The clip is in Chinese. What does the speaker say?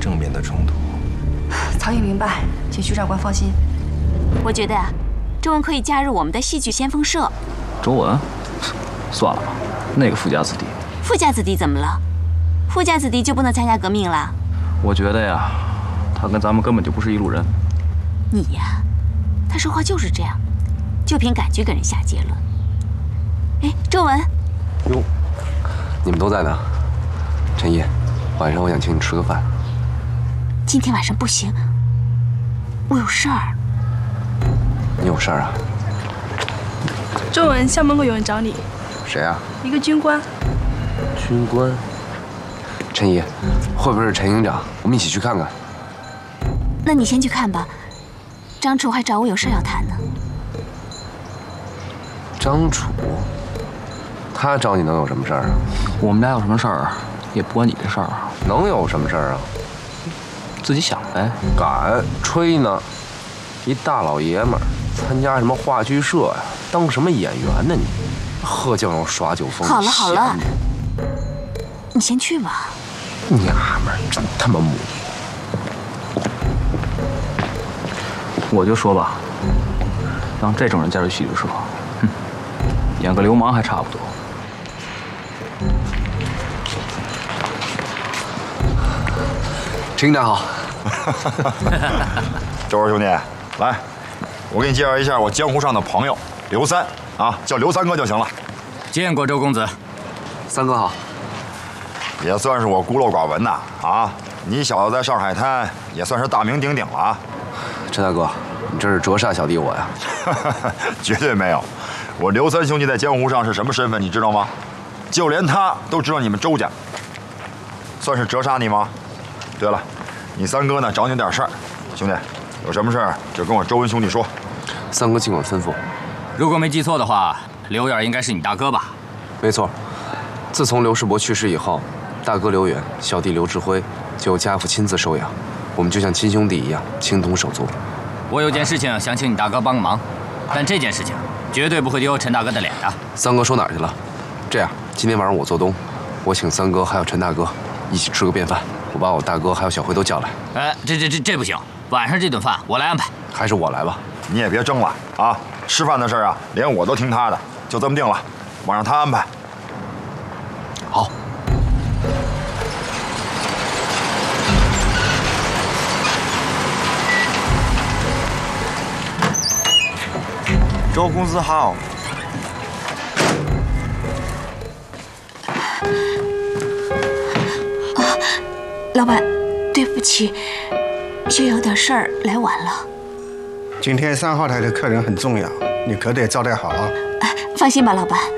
正面的冲突。 曹毅明白，请徐长官放心。 我觉得啊，周文可以加入我们的戏剧先锋社。 周文，算了吧，那个富家子弟。 富家子弟怎么了？富家子弟就不能参加革命了？ 我觉得呀，他跟咱们根本就不是一路人。 你呀，他说话就是这样，就凭感觉给人下结论。哎，周文。 哟，你们都在呢。陈毅，晚上我想请你吃个饭。 今天晚上不行，我有事儿。 你有事儿啊？ 周文，校门口有人找你。 谁啊？ 一个军官。 军官。陈毅，会不会是陈营长？我们一起去看看。 那你先去看吧。张楚还找我有事要谈呢。 张楚，他找你能有什么事儿啊？ 我们俩有什么事儿，也不关你的事儿。 能有什么事儿啊？ 自己想呗。 敢吹呢？一大老爷们儿参加什么话剧社呀？当什么演员呢你？喝酱油耍酒疯。 好了好了，你先去吧。 娘们儿真他妈母！ 我就说吧，让这种人加入戏剧社，哼，演个流氓还差不多。 陈营长好。 周二兄弟，来，我给你介绍一下我江湖上的朋友刘三啊，叫刘三哥就行了。 见过周公子。 三哥好。 也算是我孤陋寡闻呐啊！你小子在上海滩也算是大名鼎鼎了啊。 陈大哥，你这是折煞小弟我呀？ 绝对没有，我刘三兄弟在江湖上是什么身份，你知道吗？就连他都知道你们周家，算是折煞你吗？对了，你三哥呢找你点事儿，兄弟，有什么事儿就跟我周文兄弟说。 三哥尽管吩咐。 如果没记错的话，刘远应该是你大哥吧？ 没错，自从刘世伯去世以后，大哥刘远、小弟刘志辉就由家父亲自收养，我们就像亲兄弟一样，情同手足。 我有件事情想请你大哥帮个忙，但这件事情绝对不会丢陈大哥的脸的。 三哥说哪儿去了？这样，今天晚上我做东，我请三哥还有陈大哥一起吃个便饭，我把我大哥还有小辉都叫来。 哎，这不行，晚上这顿饭我来安排。 还是我来吧。 你也别争了啊！吃饭的事儿啊，连我都听他的，就这么定了，晚上他安排。 好。 周公子好。 老板，对不起，又有点事儿来晚了。 今天3号台的客人很重要，你可得招待好啊。 放心吧，老板，